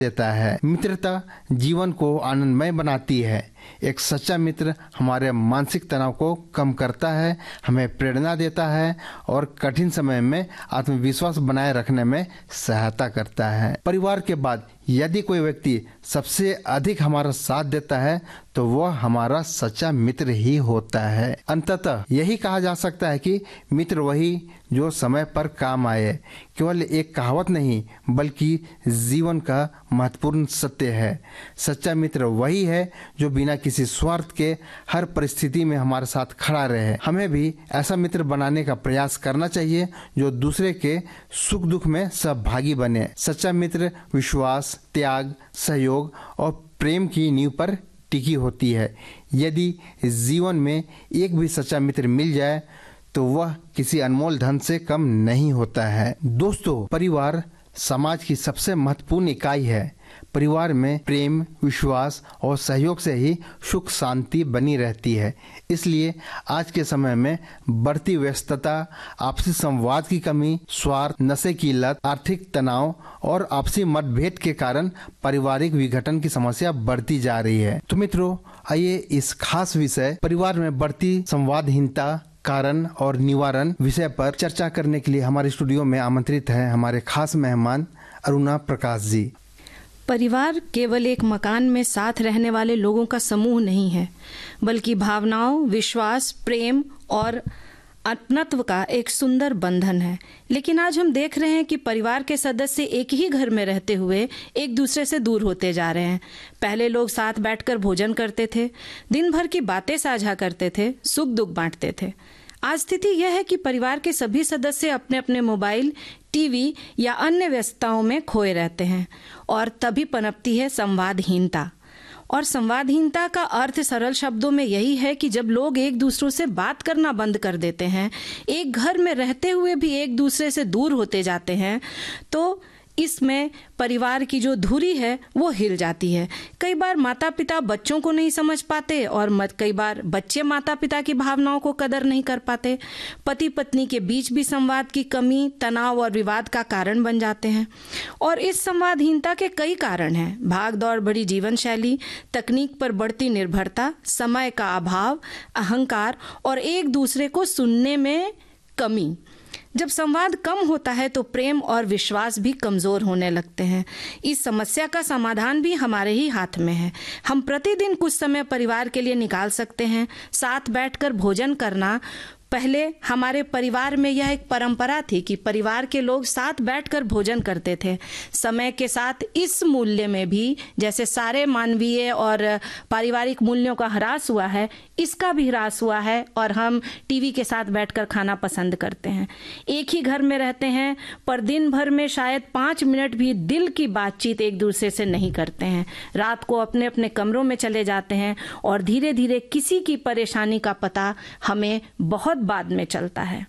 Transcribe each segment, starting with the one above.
देता है। मित्रता जीवन को आनंदमय बनाती है। एक सच्चा मित्र हमारे मानसिक तनाव को कम करता है, हमें प्रेरणा देता है और कठिन समय में आत्मविश्वास बनाए रखने में सहायता करता है। परिवार के बाद यदि कोई व्यक्ति सबसे अधिक हमारा साथ देता है तो वह हमारा सच्चा मित्र ही होता है। अंततः यही कहा जा सकता है कि मित्र वही जो समय पर काम आए केवल एक कहावत नहीं बल्कि जीवन का महत्वपूर्ण सत्य है। सच्चा मित्र वही है जो बिना किसी स्वार्थ के हर परिस्थिति में हमारे साथ खड़ा रहे। हमें भी ऐसा मित्र बनाने का प्रयास करना चाहिए जो दूसरे के सुख दुख में सहभागी बने। सच्चा मित्र विश्वास, त्याग, सहयोग और प्रेम की नींव पर टिकी होती है। यदि जीवन में एक भी सच्चा मित्र मिल जाए तो वह किसी अनमोल धन से कम नहीं होता है। दोस्तों, परिवार समाज की सबसे महत्वपूर्ण इकाई है। परिवार में प्रेम, विश्वास और सहयोग से ही सुख शांति बनी रहती है। इसलिए आज के समय में बढ़ती व्यस्तता, आपसी संवाद की कमी, स्वार्थ, नशे की लत, आर्थिक तनाव और आपसी मतभेद के कारण पारिवारिक विघटन की समस्या बढ़ती जा रही है। तो मित्रों, आइए इस खास विषय परिवार में बढ़ती संवादहीनता कारण और निवारण विषय पर चर्चा करने के लिए हमारे स्टूडियो में आमंत्रित हैं हमारे खास मेहमान अरुणा प्रकाश जी। परिवार केवल एक मकान में साथ रहने वाले लोगों का समूह नहीं है, बल्कि भावनाओं, विश्वास, प्रेम और अपनत्व का एक सुंदर बंधन है। लेकिन आज हम देख रहे हैं कि परिवार के सदस्य एक ही घर में रहते हुए एक दूसरे से दूर होते जा रहे हैं। पहले लोग साथ बैठकर भोजन करते थे, दिन भर की बातें साझा करते थे, सुख दुख बांटते थे। आज स्थिति यह है कि परिवार के सभी सदस्य अपने अपने मोबाइल, टीवी या अन्य व्यस्तताओं में खोए रहते हैं और तभी पनपती है संवादहीनता। और संवादहीनता का अर्थ सरल शब्दों में यही है कि जब लोग एक दूसरों से बात करना बंद कर देते हैं, एक घर में रहते हुए भी एक दूसरे से दूर होते जाते हैं, तो इसमें परिवार की जो धुरी है वो हिल जाती है। कई बार माता पिता बच्चों को नहीं समझ पाते और कई बार बच्चे माता पिता की भावनाओं को कदर नहीं कर पाते। पति पत्नी के बीच भी संवाद की कमी तनाव और विवाद का कारण बन जाते हैं। और इस संवादहीनता के कई कारण हैं। भाग दौड़ भरी जीवन शैली, तकनीक पर बढ़ती निर्भरता, समय का अभाव, अहंकार और एक दूसरे को सुनने में कमी। जब संवाद कम होता है तो प्रेम और विश्वास भी कमजोर होने लगते हैं। इस समस्या का समाधान भी हमारे ही हाथ में है। हम प्रतिदिन कुछ समय परिवार के लिए निकाल सकते हैं। साथ बैठकर भोजन करना, पहले हमारे परिवार में यह एक परंपरा थी कि परिवार के लोग साथ बैठकर भोजन करते थे। समय के साथ इस मूल्य में भी जैसे सारे मानवीय और पारिवारिक मूल्यों का ह्रास हुआ है, इसका भी ह्रास हुआ है और हम टीवी के साथ बैठकर खाना पसंद करते हैं। एक ही घर में रहते हैं पर दिन भर में शायद 5 मिनट भी दिल की बातचीत एक दूसरे से नहीं करते हैं। रात को अपने अपने कमरों में चले जाते हैं और धीरे धीरे किसी की परेशानी का पता हमें बहुत बाद में चलता है।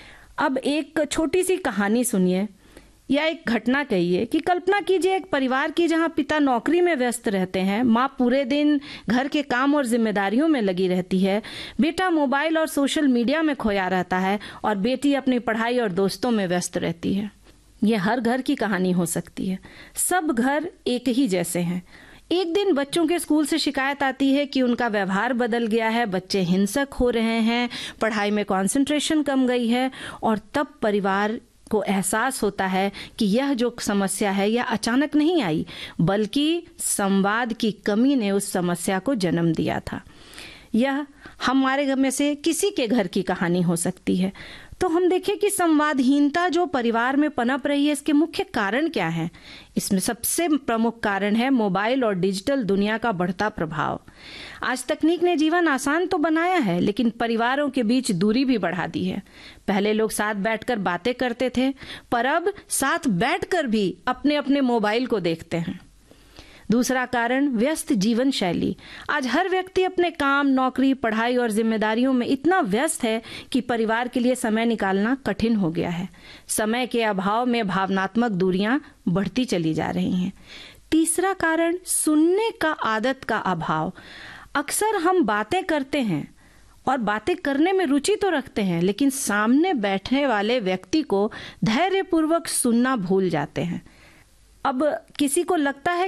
अब एक छोटी सी कहानी सुनिए या एक घटना कहिए कि कल्पना कीजिए एक परिवार की जहां पिता नौकरी में व्यस्त रहते हैं, माँ पूरे दिन घर के काम और जिम्मेदारियों में लगी रहती है, बेटा मोबाइल और सोशल मीडिया में खोया रहता है और बेटी अपनी पढ़ाई और दोस्तों में व्यस्त रहती है। यह हर घर की कहानी हो सकती है। सब घर एक ही जैसे हैं। एक दिन बच्चों के स्कूल से शिकायत आती है कि उनका व्यवहार बदल गया है, बच्चे हिंसक हो रहे हैं, पढ़ाई में कंसंट्रेशन कम गई है और तब परिवार को एहसास होता है कि यह जो समस्या है यह अचानक नहीं आई, बल्कि संवाद की कमी ने उस समस्या को जन्म दिया था। यह हमारे घर में से किसी के घर की कहानी हो सकती है। तो हम देखें कि संवादहीनता जो परिवार में पनप रही है, इसके मुख्य कारण क्या हैं? इसमें सबसे प्रमुख कारण है मोबाइल और डिजिटल दुनिया का बढ़ता प्रभाव। आज तकनीक ने जीवन आसान तो बनाया है, लेकिन परिवारों के बीच दूरी भी बढ़ा दी है। पहले लोग साथ बैठकर बातें करते थे, पर अब साथ बैठकर भी अपने अपने मोबाइल को देखते हैं। दूसरा कारण व्यस्त जीवन शैली। आज हर व्यक्ति अपने काम, नौकरी, पढ़ाई और जिम्मेदारियों में इतना व्यस्त है कि परिवार के लिए समय निकालना कठिन हो गया है। समय के अभाव में भावनात्मक दूरियां बढ़ती चली जा रही हैं। तीसरा कारण सुनने का आदत का अभाव। अक्सर हम बातें करते हैं और बातें करने में रुचि तो रखते हैं, लेकिन सामने बैठने वाले व्यक्ति को धैर्यपूर्वक सुनना भूल जाते हैं। अब किसी को लगता है